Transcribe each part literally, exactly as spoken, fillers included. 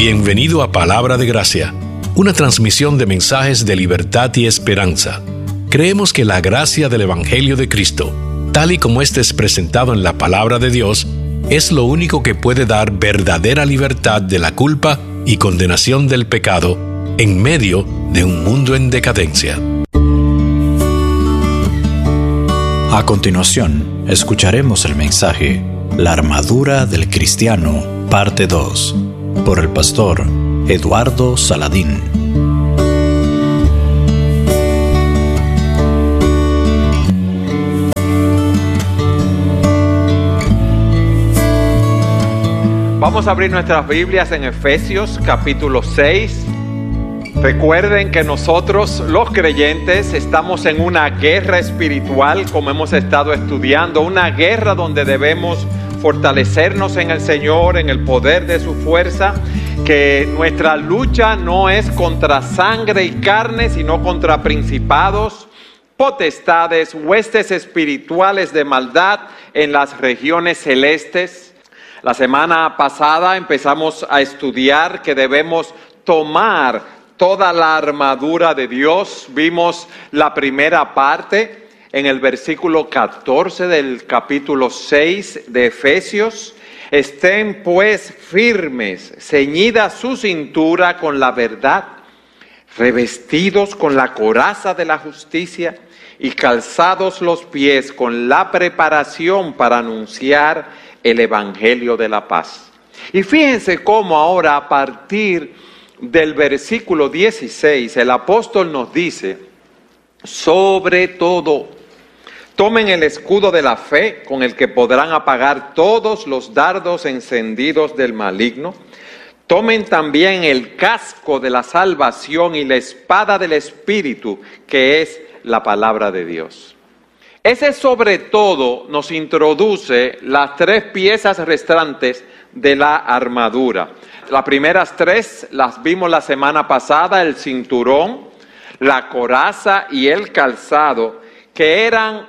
Bienvenido a Palabra de Gracia, una transmisión de mensajes de libertad y esperanza. Creemos que la gracia del Evangelio de Cristo, tal y como éste es presentado en la Palabra de Dios, es lo único que puede dar verdadera libertad de la culpa y condenación del pecado en medio de un mundo en decadencia. A continuación, escucharemos el mensaje La armadura del cristiano, parte dos, por el pastor Eduardo Saladín. Vamos a abrir nuestras Biblias en Efesios capítulo seis. Recuerden que nosotros, los creyentes, estamos en una guerra espiritual, como hemos estado estudiando, una guerra donde debemos fortalecernos en el Señor, en el poder de su fuerza, que nuestra lucha no es contra sangre y carne, sino contra principados, potestades, huestes espirituales de maldad en las regiones celestes. La semana pasada empezamos a estudiar que debemos tomar toda la armadura de Dios. Vimos la primera parte en el versículo catorce del capítulo seis de Efesios. Estén pues firmes, ceñida su cintura con la verdad, revestidos con la coraza de la justicia y calzados los pies con la preparación para anunciar el evangelio de la paz. Y fíjense cómo ahora, a partir del versículo dieciséis, el apóstol nos dice: sobre todo, tomen el escudo de la fe, con el que podrán apagar todos los dardos encendidos del maligno. Tomen también el casco de la salvación y la espada del Espíritu, que es la palabra de Dios. Ese sobre todo nos introduce las tres piezas restantes de la armadura. Las primeras tres las vimos la semana pasada: el cinturón, la coraza y el calzado, que eran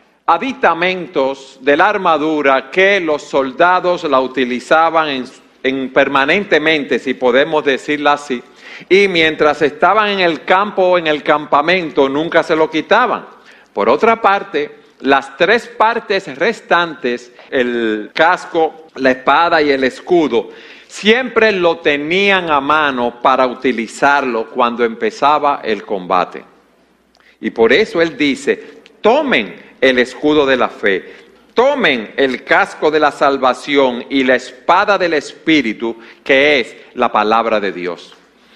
aditamentos de la armadura que los soldados la utilizaban en, en permanentemente, si podemos decirlo así, y mientras estaban en el campo o en el campamento nunca se lo quitaban. Por otra parte, las tres partes restantes, el casco, la espada y el escudo, siempre lo tenían a mano para utilizarlo cuando empezaba el combate. Y por eso él dice: tomen el escudo de la fe, tomen el casco de la salvación y la espada del Espíritu, que es la palabra de Dios.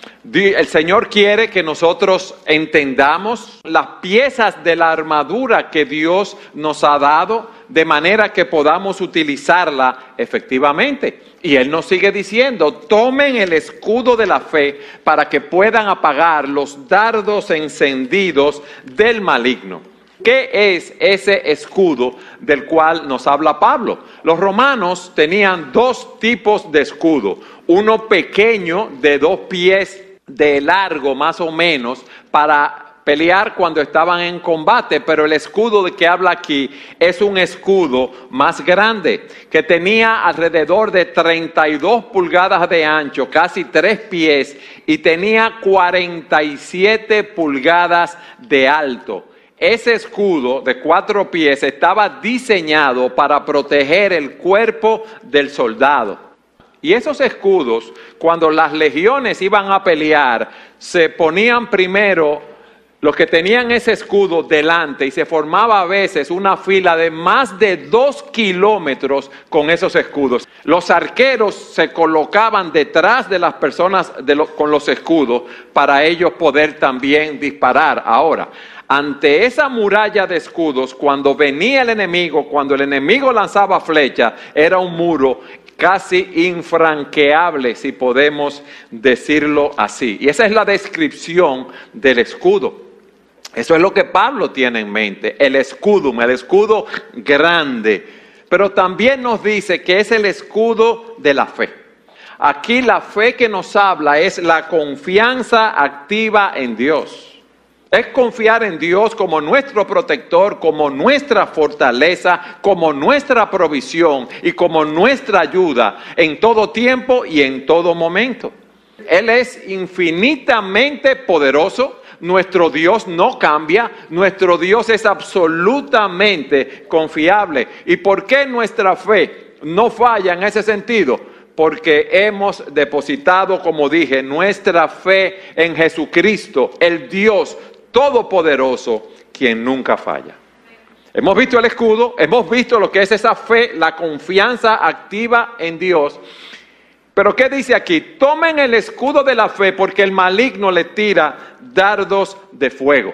El Señor quiere que nosotros entendamos las piezas de la armadura que Dios nos ha dado, de manera que podamos utilizarla efectivamente. Y Él nos sigue diciendo: tomen el escudo de la fe para que puedan apagar los dardos encendidos del maligno. ¿Qué es ese escudo del cual nos habla Pablo? Los romanos tenían dos tipos de escudo. Uno pequeño de dos pies de largo más o menos para pelear cuando estaban en combate, pero el escudo de que habla aquí es un escudo más grande, que tenía alrededor de treinta y dos pulgadas de ancho, casi tres pies, y tenía cuarenta y siete pulgadas de alto. Ese escudo de cuatro pies estaba diseñado para proteger el cuerpo del soldado. Y esos escudos, cuando las legiones iban a pelear, se ponían primero los que tenían ese escudo delante, y se formaba a veces una fila de más de dos kilómetros con esos escudos. Los arqueros se colocaban detrás de las personas de lo, con los escudos para ellos poder también disparar. Ahora, ante esa muralla de escudos, cuando venía el enemigo, cuando el enemigo lanzaba flecha, era un muro casi infranqueable, si podemos decirlo así. Y esa es la descripción del escudo. Eso es lo que Pablo tiene en mente, el escudo, el escudo grande. Pero también nos dice que es el escudo de la fe. Aquí la fe que nos habla es la confianza activa en Dios. Es confiar en Dios como nuestro protector, como nuestra fortaleza, como nuestra provisión y como nuestra ayuda en todo tiempo y en todo momento. Él es infinitamente poderoso. Nuestro Dios no cambia. Nuestro Dios es absolutamente confiable. ¿Y por qué nuestra fe no falla en ese sentido? Porque hemos depositado, como dije, nuestra fe en Jesucristo, el Dios todopoderoso, quien nunca falla. Hemos visto el escudo, hemos visto lo que es esa fe, la confianza activa en Dios. Pero ¿qué dice aquí? Tomen el escudo de la fe porque el maligno le tira dardos de fuego.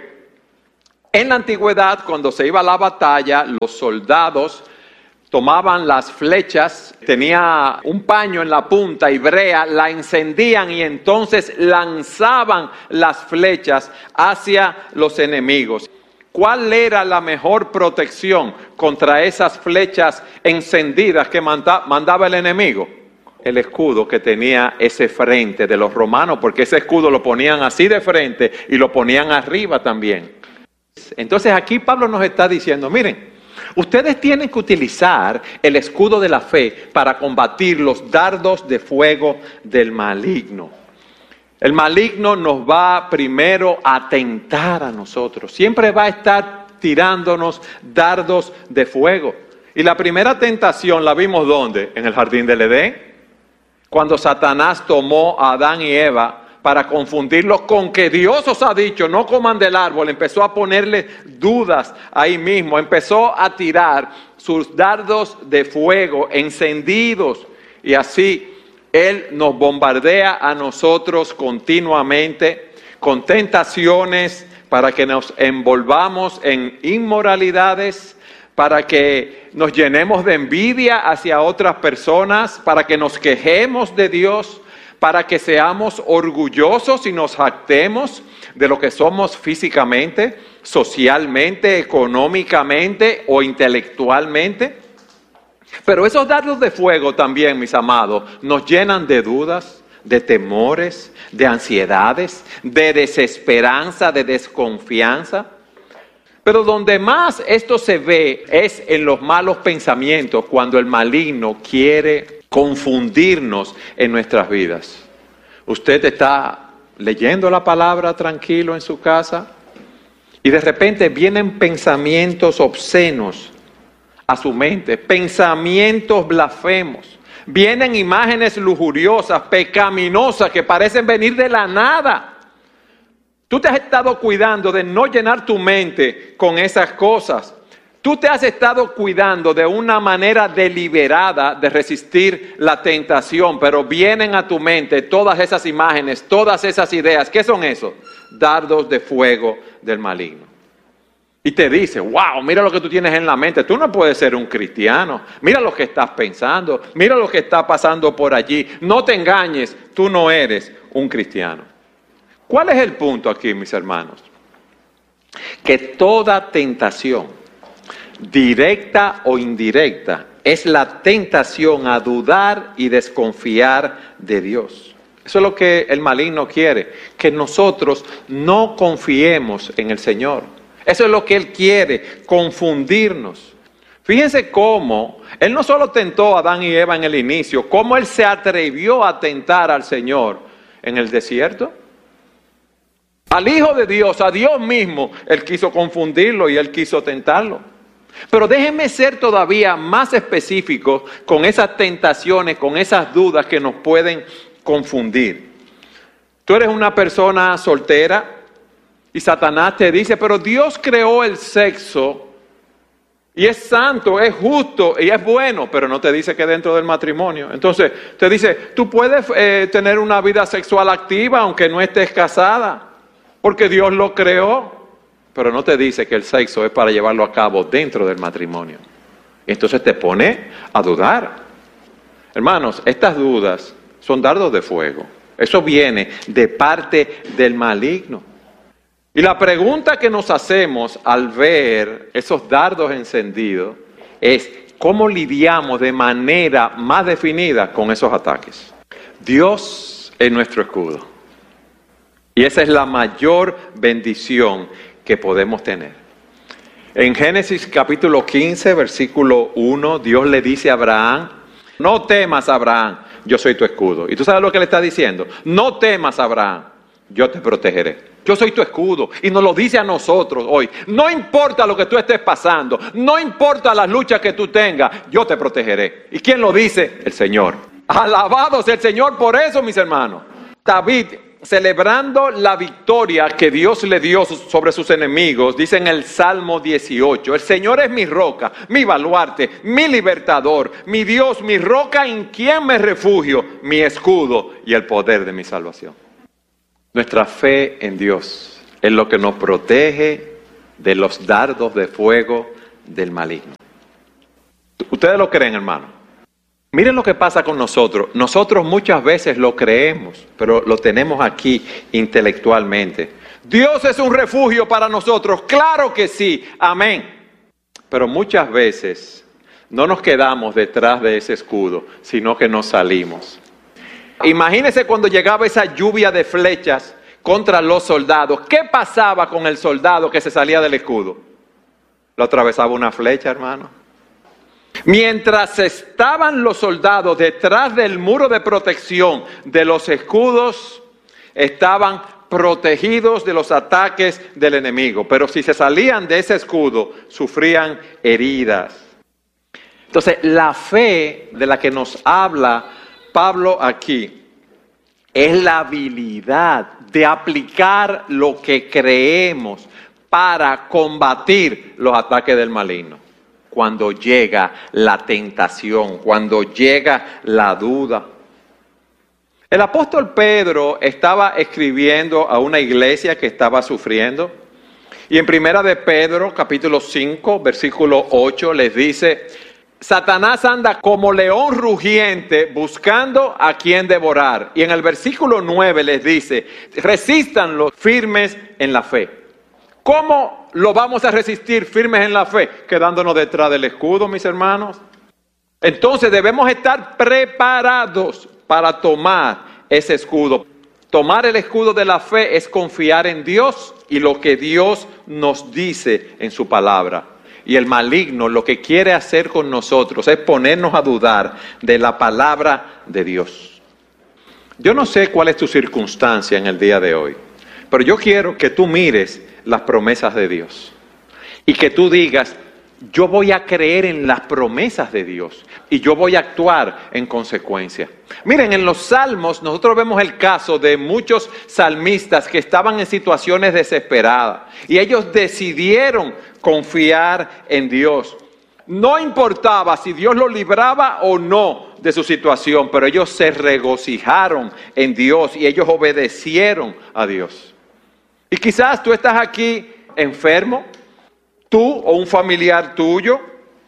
En la antigüedad, cuando se iba a la batalla, los soldados tomaban las flechas, tenía un paño en la punta y brea, la encendían y entonces lanzaban las flechas hacia los enemigos. ¿Cuál era la mejor protección contra esas flechas encendidas que manda, mandaba el enemigo? El escudo que tenía ese frente de los romanos, porque ese escudo lo ponían así de frente y lo ponían arriba también. Entonces aquí Pablo nos está diciendo, miren, ustedes tienen que utilizar el escudo de la fe para combatir los dardos de fuego del maligno. El maligno nos va primero a tentar a nosotros. Siempre va a estar tirándonos dardos de fuego. Y la primera tentación la vimos ¿dónde? En el jardín del Edén. Cuando Satanás tomó a Adán y Eva para confundirlos con que Dios os ha dicho, no coman del árbol. Empezó a ponerle dudas ahí mismo. Empezó a tirar sus dardos de fuego encendidos. Y así Él nos bombardea a nosotros continuamente con tentaciones para que nos envolvamos en inmoralidades, para que nos llenemos de envidia hacia otras personas, para que nos quejemos de Dios, para que seamos orgullosos y nos jactemos de lo que somos físicamente, socialmente, económicamente o intelectualmente. Pero esos dardos de fuego también, mis amados, nos llenan de dudas, de temores, de ansiedades, de desesperanza, de desconfianza. Pero donde más esto se ve es en los malos pensamientos, cuando el maligno quiere confundirnos en nuestras vidas. Usted está leyendo la palabra tranquilo en su casa y de repente vienen pensamientos obscenos a su mente, pensamientos blasfemos, vienen imágenes lujuriosas, pecaminosas que parecen venir de la nada. Tú te has estado cuidando de no llenar tu mente con esas cosas. Tú te has estado cuidando de una manera deliberada de resistir la tentación, pero vienen a tu mente todas esas imágenes, todas esas ideas. ¿Qué son esos? Dardos de fuego del maligno. Y te dice, wow, mira lo que tú tienes en la mente. Tú no puedes ser un cristiano. Mira lo que estás pensando. Mira lo que está pasando por allí. No te engañes, tú no eres un cristiano. ¿Cuál es el punto aquí, mis hermanos? Que toda tentación, directa o indirecta, es la tentación a dudar y desconfiar de Dios. Eso es lo que el maligno quiere, que nosotros no confiemos en el Señor. Eso es lo que Él quiere, confundirnos. Fíjense cómo Él no solo tentó a Adán y Eva en el inicio, cómo Él se atrevió a tentar al Señor en el desierto. Al Hijo de Dios, a Dios mismo, Él quiso confundirlo y Él quiso tentarlo. Pero déjenme ser todavía más específico con esas tentaciones, con esas dudas que nos pueden confundir. Tú eres una persona soltera y Satanás te dice, pero Dios creó el sexo y es santo, es justo y es bueno, pero no te dice que dentro del matrimonio. Entonces te dice, tú puedes eh, tener una vida sexual activa aunque no estés casada, porque Dios lo creó, pero no te dice que el sexo es para llevarlo a cabo dentro del matrimonio. Entonces te pone a dudar. Hermanos, estas dudas son dardos de fuego. Eso viene de parte del maligno. Y la pregunta que nos hacemos al ver esos dardos encendidos es cómo lidiamos de manera más definida con esos ataques. Dios es nuestro escudo. Y esa es la mayor bendición que podemos tener. En Génesis capítulo quince, versículo uno, Dios le dice a Abraham, no temas, Abraham, yo soy tu escudo. ¿Y tú sabes lo que le está diciendo? No temas, Abraham, yo te protegeré. Yo soy tu escudo. Y nos lo dice a nosotros hoy. No importa lo que tú estés pasando, no importa las luchas que tú tengas, yo te protegeré. ¿Y quién lo dice? El Señor. Alabado sea el Señor por eso, mis hermanos. David, celebrando la victoria que Dios le dio sobre sus enemigos, dice en el Salmo dieciocho, el Señor es mi roca, mi baluarte, mi libertador, mi Dios, mi roca en quien me refugio, mi escudo y el poder de mi salvación. Nuestra fe en Dios es lo que nos protege de los dardos de fuego del maligno. ¿Ustedes lo creen, hermano? Miren lo que pasa con nosotros. Nosotros muchas veces lo creemos, pero lo tenemos aquí intelectualmente. Dios es un refugio para nosotros. Claro que sí. Amén. Pero muchas veces no nos quedamos detrás de ese escudo, sino que nos salimos. Imagínense cuando llegaba esa lluvia de flechas contra los soldados. ¿Qué pasaba con el soldado que se salía del escudo? Lo atravesaba una flecha, hermano. Mientras estaban los soldados detrás del muro de protección de los escudos, estaban protegidos de los ataques del enemigo. Pero si se salían de ese escudo, sufrían heridas. Entonces, la fe de la que nos habla Pablo aquí es la habilidad de aplicar lo que creemos para combatir los ataques del maligno. Cuando llega la tentación, cuando llega la duda. El apóstol Pedro estaba escribiendo a una iglesia que estaba sufriendo. Y en primera de Pedro, capítulo cinco, versículo ocho, les dice: Satanás anda como león rugiente buscando a quien devorar. Y en el versículo nueve les dice: resistan los firmes en la fe. ¿Cómo lo vamos a resistir firmes en la fe? Quedándonos detrás del escudo, mis hermanos. Entonces debemos estar preparados para tomar ese escudo. Tomar el escudo de la fe es confiar en Dios y lo que Dios nos dice en su palabra. Y el maligno lo que quiere hacer con nosotros es ponernos a dudar de la palabra de Dios. Yo no sé cuál es tu circunstancia en el día de hoy, pero yo quiero que tú mires las promesas de Dios y que tú digas: yo voy a creer en las promesas de Dios y yo voy a actuar en consecuencia. Miren, en los salmos nosotros vemos el caso de muchos salmistas que estaban en situaciones desesperadas y ellos decidieron confiar en Dios. No importaba si Dios los libraba o no de su situación, pero ellos se regocijaron en Dios y ellos obedecieron a Dios. Y quizás tú estás aquí enfermo, tú o un familiar tuyo,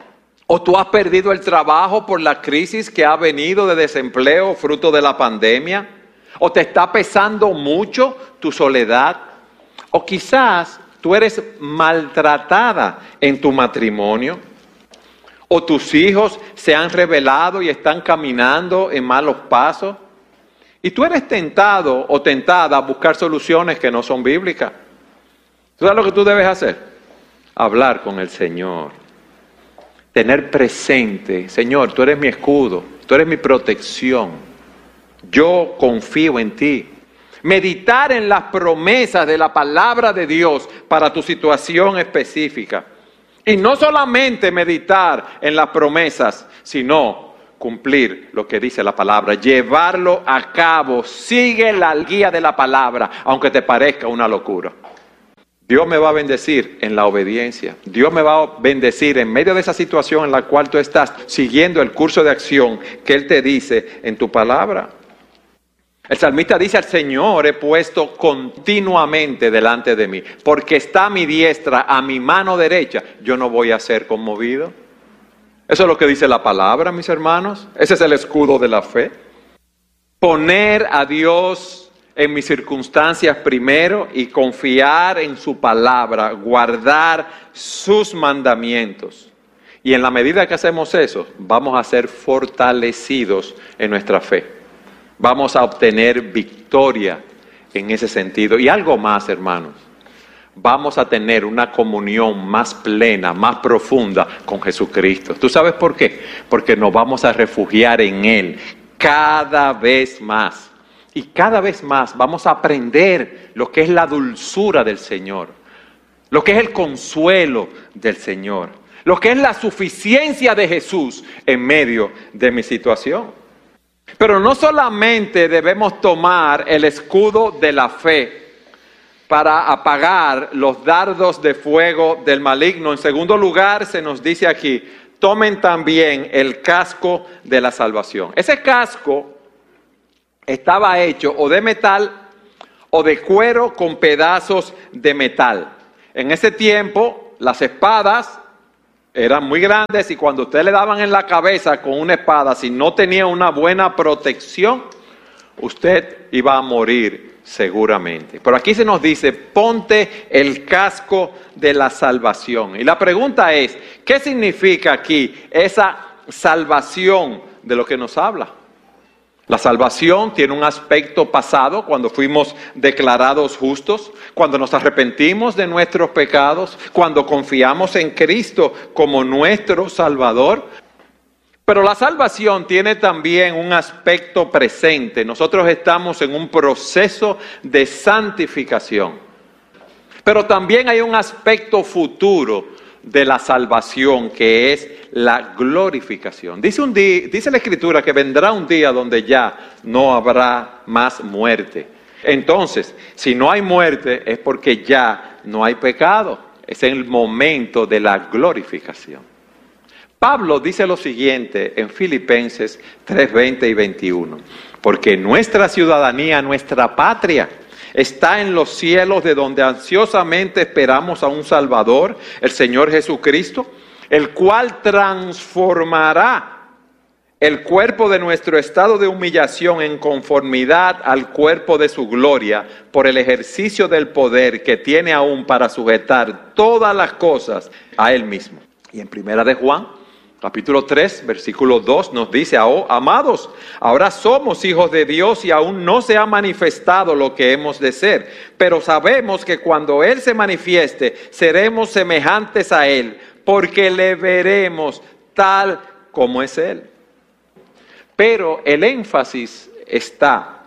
o tú has perdido el trabajo por la crisis que ha venido de desempleo fruto de la pandemia, o te está pesando mucho tu soledad, o quizás tú eres maltratada en tu matrimonio, o tus hijos se han rebelado y están caminando en malos pasos. Y tú eres tentado o tentada a buscar soluciones que no son bíblicas. ¿Tú sabes lo que tú debes hacer? Hablar con el Señor. Tener presente: Señor, tú eres mi escudo, tú eres mi protección. Yo confío en ti. Meditar en las promesas de la palabra de Dios para tu situación específica. Y no solamente meditar en las promesas, sino cumplir lo que dice la palabra, llevarlo a cabo. Sigue la guía de la palabra, aunque te parezca una locura. Dios me va a bendecir en la obediencia. Dios me va a bendecir en medio de esa situación en la cual tú estás, siguiendo el curso de acción que Él te dice en tu palabra. El salmista dice: al Señor he puesto continuamente delante de mí, porque está a mi diestra, a mi mano derecha, yo no voy a ser conmovido. Eso es lo que dice la palabra, mis hermanos. Ese es el escudo de la fe. Poner a Dios en mis circunstancias primero y confiar en su palabra, guardar sus mandamientos. Y en la medida que hacemos eso, vamos a ser fortalecidos en nuestra fe. Vamos a obtener victoria en ese sentido. Y algo más, hermanos. Vamos a tener una comunión más plena, más profunda con Jesucristo. ¿Tú sabes por qué? Porque nos vamos a refugiar en Él. cada vez más. Y cada vez más vamos a aprender lo que es la dulzura del Señor, lo que es el consuelo del Señor, lo que es la suficiencia de Jesús en medio de mi situación. Pero no solamente debemos tomar el escudo de la fe para apagar los dardos de fuego del maligno. En segundo lugar, se nos dice aquí, tomen también el casco de la salvación. Ese casco estaba hecho o de metal o de cuero con pedazos de metal. En ese tiempo, las espadas eran muy grandes y cuando usted le daban en la cabeza con una espada, si no tenía una buena protección, usted iba a morir seguramente. Pero aquí se nos dice, ponte el casco de la salvación. Y la pregunta es, ¿qué significa aquí esa salvación de lo que nos habla? La salvación tiene un aspecto pasado, cuando fuimos declarados justos, cuando nos arrepentimos de nuestros pecados, cuando confiamos en Cristo como nuestro Salvador. Pero la salvación tiene también un aspecto presente. Nosotros estamos en un proceso de santificación. Pero también hay un aspecto futuro de la salvación, que es la glorificación. Dice, un día, dice la Escritura que vendrá un día donde ya no habrá más muerte. Entonces, si no hay muerte es porque ya no hay pecado. Es el momento de la glorificación. Pablo dice lo siguiente en Filipenses tres, veinte y veintiuno. Porque nuestra ciudadanía, nuestra patria, está en los cielos, de donde ansiosamente esperamos a un Salvador, el Señor Jesucristo, el cual transformará el cuerpo de nuestro estado de humillación en conformidad al cuerpo de su gloria, por el ejercicio del poder que tiene aún para sujetar todas las cosas a Él mismo. Y en Primera de Juan, capítulo tres, versículo dos, nos dice, oh, amados, ahora somos hijos de Dios y aún no se ha manifestado lo que hemos de ser, pero sabemos que cuando Él se manifieste, seremos semejantes a Él, porque le veremos tal como es Él. Pero el énfasis está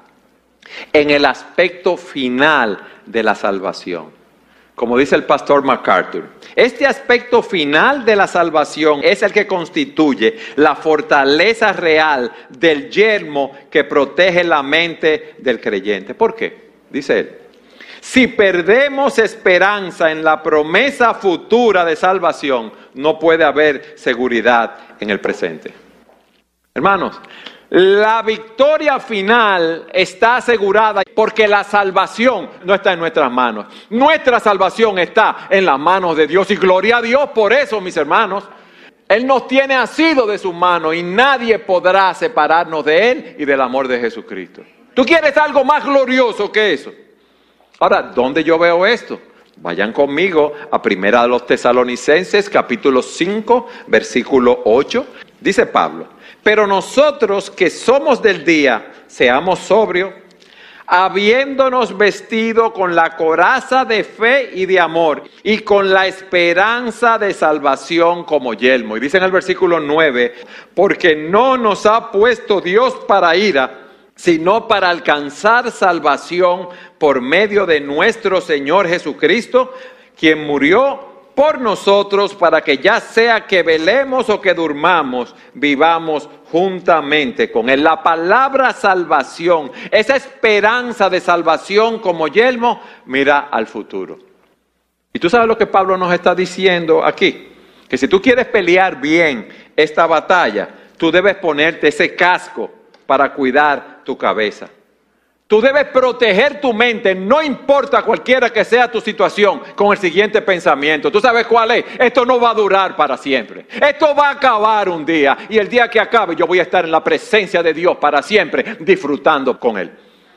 en el aspecto final de la salvación. Como dice el pastor MacArthur, este aspecto final de la salvación es el que constituye la fortaleza real del yelmo que protege la mente del creyente. ¿Por qué? Dice él, si perdemos esperanza en la promesa futura de salvación, no puede haber seguridad en el presente. Hermanos, la victoria final está asegurada porque la salvación no está en nuestras manos. Nuestra salvación está en las manos de Dios y gloria a Dios por eso, mis hermanos. Él nos tiene asido de sus manos y nadie podrá separarnos de Él y del amor de Jesucristo. ¿Tú quieres algo más glorioso que eso? Ahora, ¿dónde yo veo esto? Vayan conmigo a Primera de los Tesalonicenses, capítulo cinco, versículo ocho. Dice Pablo, pero nosotros que somos del día, seamos sobrios, habiéndonos vestido con la coraza de fe y de amor, y con la esperanza de salvación como yelmo. Y dice en el versículo nueve, porque no nos ha puesto Dios para ira, sino para alcanzar salvación por medio de nuestro Señor Jesucristo, quien murió por nosotros, para que ya sea que velemos o que durmamos, vivamos juntamente con Él. La palabra salvación, esa esperanza de salvación como yelmo, mira al futuro. Y tú sabes lo que Pablo nos está diciendo aquí, que si tú quieres pelear bien esta batalla, tú debes ponerte ese casco para cuidar tu cabeza. Tú debes proteger tu mente, no importa cualquiera que sea tu situación, con el siguiente pensamiento. ¿Tú sabes cuál es? Esto no va a durar para siempre. Esto va a acabar un día. Y el día que acabe yo voy a estar en la presencia de Dios para siempre, disfrutando con Él.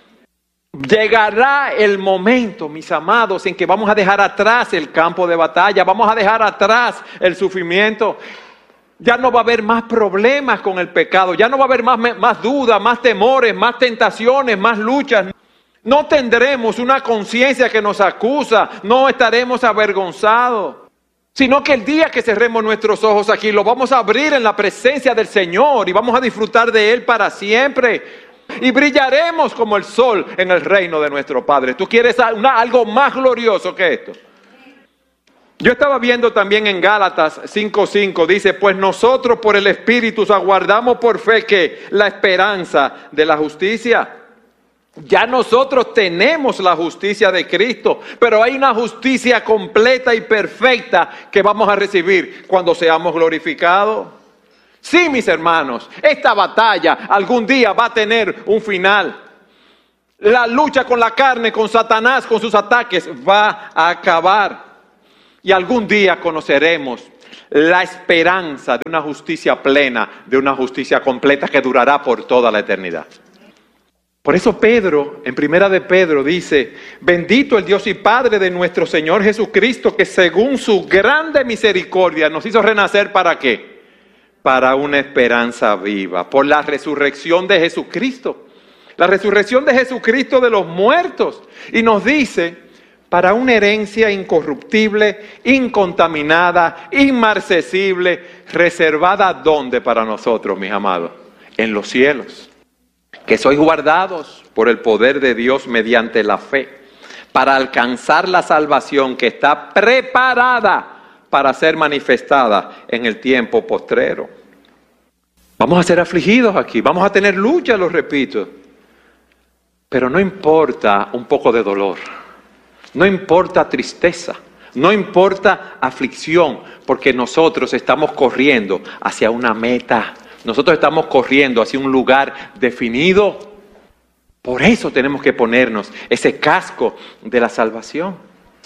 Llegará el momento, mis amados, en que vamos a dejar atrás el campo de batalla. Vamos a dejar atrás el sufrimiento. Ya no va a haber más problemas con el pecado, ya no va a haber más, más dudas, más temores, más tentaciones, más luchas. No tendremos una conciencia que nos acusa, no estaremos avergonzados. sino que el día que cerremos nuestros ojos aquí, lo vamos a abrir en la presencia del Señor y vamos a disfrutar de Él para siempre. Y brillaremos como el sol en el reino de nuestro Padre. ¿Tú quieres una, algo más glorioso que esto? Yo estaba viendo también en Gálatas cinco cinco, dice, pues nosotros por el Espíritu aguardamos por fe que la esperanza de la justicia. Ya nosotros tenemos la justicia de Cristo, pero hay una justicia completa y perfecta que vamos a recibir cuando seamos glorificados. Sí, mis hermanos, esta batalla algún día va a tener un final. La lucha con la carne, con Satanás, con sus ataques, va a acabar. Y algún día conoceremos la esperanza de una justicia plena, de una justicia completa que durará por toda la eternidad. Por eso Pedro, en primera de Pedro, dice, bendito el Dios y Padre de nuestro Señor Jesucristo, que según su grande misericordia nos hizo renacer, ¿para qué? Para una esperanza viva, por la resurrección de Jesucristo. La resurrección de Jesucristo de los muertos. Y nos dice, para una herencia incorruptible, incontaminada, inmarcesible, reservada ¿dónde para nosotros, mis amados? En los cielos. Que sois guardados por el poder de Dios mediante la fe, para alcanzar la salvación que está preparada para ser manifestada en el tiempo postrero. Vamos a ser afligidos aquí, vamos a tener lucha, lo repito, pero no importa un poco de dolor, no importa tristeza, no importa aflicción, porque nosotros estamos corriendo hacia una meta. Nosotros estamos corriendo hacia un lugar definido. Por eso tenemos que ponernos ese casco de la salvación.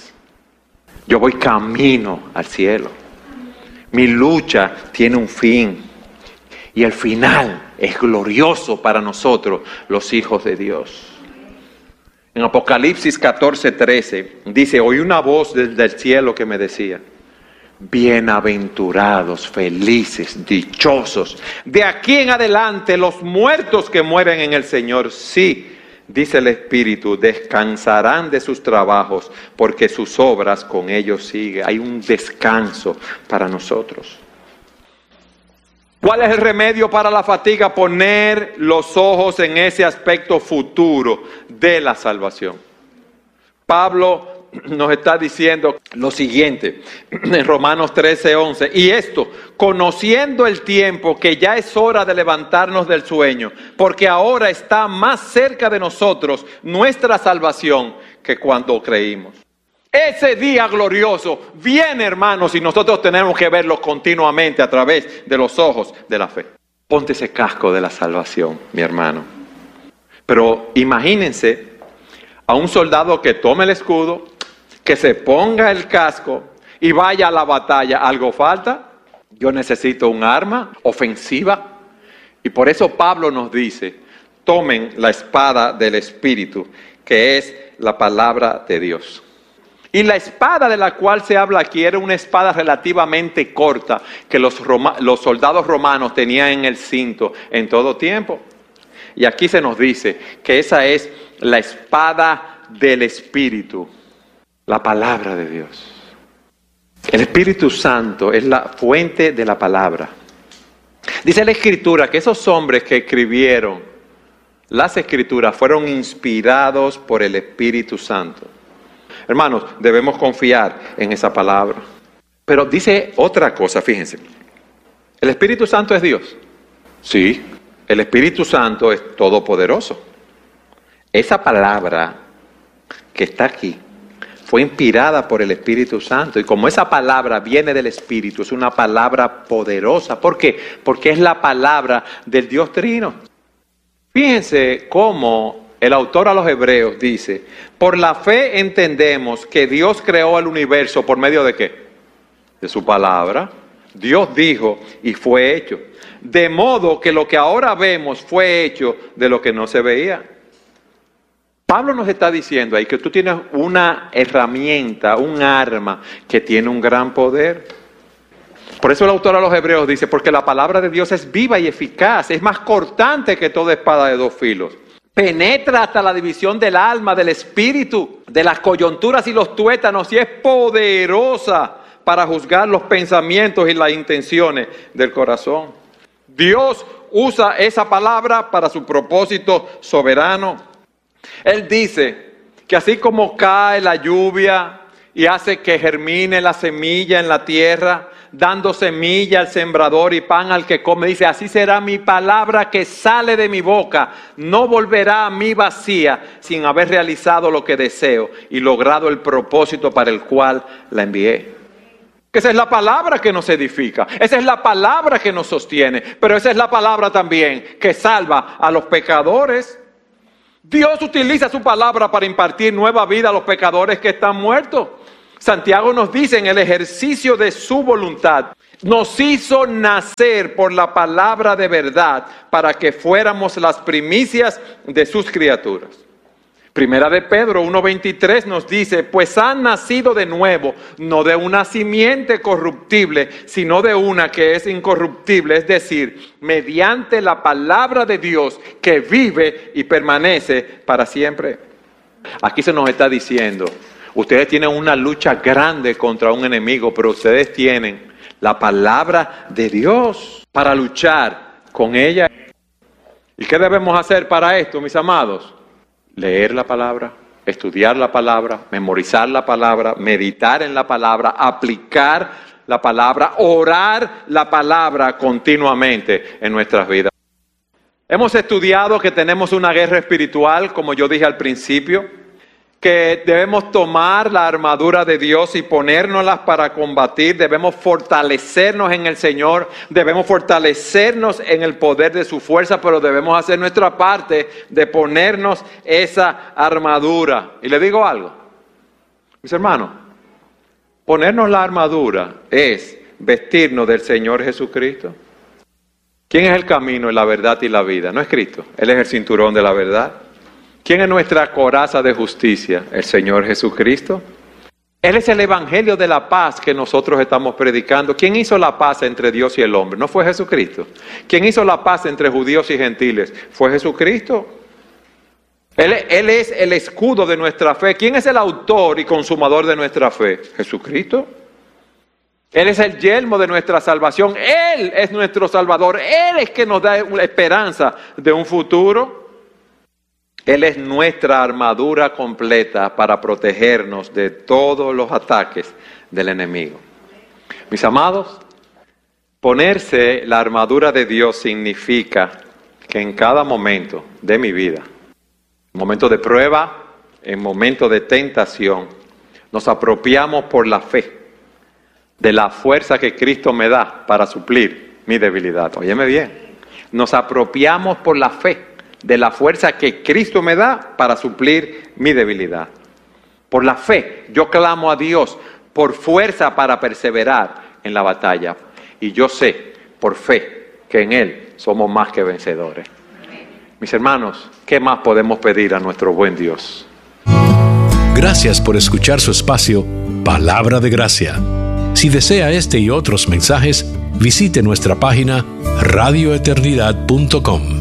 Yo voy camino al cielo. Mi lucha tiene un fin. Y el final es glorioso para nosotros, los hijos de Dios. En Apocalipsis catorce trece dice, oí una voz desde el cielo que me decía, bienaventurados, felices, dichosos, de aquí en adelante los muertos que mueren en el Señor, sí, dice el Espíritu, descansarán de sus trabajos, porque sus obras con ellos siguen. Hay un descanso para nosotros. ¿Cuál es el remedio para la fatiga? Poner los ojos en ese aspecto futuro de la salvación. Pablo nos está diciendo lo siguiente en Romanos trece once, y esto, conociendo el tiempo, que ya es hora de levantarnos del sueño, porque ahora está más cerca de nosotros nuestra salvación que cuando creímos. Ese día glorioso viene, hermanos, y nosotros tenemos que verlo continuamente a través de los ojos de la fe. Ponte ese casco de la salvación, mi hermano. Pero imagínense a un soldado que tome el escudo, que se ponga el casco y vaya a la batalla. ¿Algo falta? Yo necesito un arma ofensiva. Y por eso Pablo nos dice, tomen la espada del Espíritu, que es la palabra de Dios. Y la espada de la cual se habla aquí era una espada relativamente corta que los, roma, los soldados romanos tenían en el cinto en todo tiempo. Y aquí se nos dice que esa es la espada del Espíritu, la palabra de Dios. El Espíritu Santo es la fuente de la palabra. Dice la Escritura que esos hombres que escribieron las Escrituras fueron inspirados por el Espíritu Santo. Hermanos, debemos confiar en esa palabra. Pero dice otra cosa, fíjense. ¿El Espíritu Santo es Dios? Sí, el Espíritu Santo es todopoderoso. Esa palabra que está aquí fue inspirada por el Espíritu Santo. Y como esa palabra viene del Espíritu, es una palabra poderosa. ¿Por qué? Porque es la palabra del Dios Trino. Fíjense cómo el autor a los Hebreos dice, por la fe entendemos que Dios creó el universo por medio de ¿qué? De su palabra. Dios dijo y fue hecho. De modo que lo que ahora vemos fue hecho de lo que no se veía. Pablo nos está diciendo ahí que tú tienes una herramienta, un arma que tiene un gran poder. Por eso el autor a los Hebreos dice, porque la palabra de Dios es viva y eficaz, es más cortante que toda espada de dos filos. Penetra hasta la división del alma, del espíritu, de las coyunturas y los tuétanos, y es poderosa para juzgar los pensamientos y las intenciones del corazón. Dios usa esa palabra para su propósito soberano. Él dice que así como cae la lluvia y hace que germine la semilla en la tierra, dando semilla al sembrador y pan al que come, dice, así será mi palabra que sale de mi boca, no volverá a mí vacía sin haber realizado lo que deseo y logrado el propósito para el cual la envié. Esa es la palabra que nos edifica, esa es la palabra que nos sostiene, pero esa es la palabra también que salva a los pecadores. Dios utiliza su palabra para impartir nueva vida a los pecadores que están muertos. Santiago nos dice, en el ejercicio de su voluntad, nos hizo nacer por la palabra de verdad para que fuéramos las primicias de sus criaturas. Primera de Pedro uno veintitrés nos dice, pues han nacido de nuevo, no de una simiente corruptible, sino de una que es incorruptible, es decir, mediante la palabra de Dios que vive y permanece para siempre. Aquí se nos está diciendo, ustedes tienen una lucha grande contra un enemigo, pero ustedes tienen la palabra de Dios para luchar con ella. ¿Y qué debemos hacer para esto, mis amados? Leer la palabra, estudiar la palabra, memorizar la palabra, meditar en la palabra, aplicar la palabra, orar la palabra continuamente en nuestras vidas. Hemos estudiado que tenemos una guerra espiritual, como yo dije al principio, que debemos tomar la armadura de Dios y ponérnoslas para combatir, debemos fortalecernos en el Señor, debemos fortalecernos en el poder de su fuerza, pero debemos hacer nuestra parte de ponernos esa armadura. Y le digo algo, mis hermanos, ponernos la armadura es vestirnos del Señor Jesucristo. ¿Quién es el camino, la verdad y la vida? No es Cristo, Él es el cinturón de la verdad. ¿Quién es nuestra coraza de justicia? El Señor Jesucristo. Él es el evangelio de la paz que nosotros estamos predicando. ¿Quién hizo la paz entre Dios y el hombre? ¿No fue Jesucristo? ¿Quién hizo la paz entre judíos y gentiles? ¿Fue Jesucristo? Él, él es el escudo de nuestra fe. ¿Quién es el autor y consumador de nuestra fe? Jesucristo. Él es el yelmo de nuestra salvación. Él es nuestro Salvador. Él es que nos da una esperanza de un futuro. Él es nuestra armadura completa para protegernos de todos los ataques del enemigo. Mis amados, ponerse la armadura de Dios significa que en cada momento de mi vida, en momento de prueba, en momento de tentación, nos apropiamos por la fe de la fuerza que Cristo me da para suplir mi debilidad. Óyeme bien, nos apropiamos por la fe de la fuerza que Cristo me da para suplir mi debilidad. Por la fe, yo clamo a Dios por fuerza para perseverar en la batalla. Y yo sé, por fe, que en Él somos más que vencedores. Mis hermanos, ¿qué más podemos pedir a nuestro buen Dios? Gracias por escuchar su espacio, Palabra de Gracia. Si desea este y otros mensajes, visite nuestra página radio eternidad punto com.